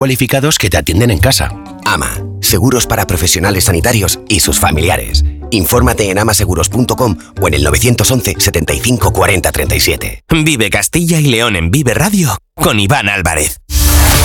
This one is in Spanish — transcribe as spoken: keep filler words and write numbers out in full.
cualificados que te atienden en casa. AMA, seguros para profesionales sanitarios y sus familiares. Infórmate en amaseguros punto com o en el nueve once, setenta y cinco, cuarenta, treinta y siete. Vive Castilla y León en Vive Radio con Iván Álvarez.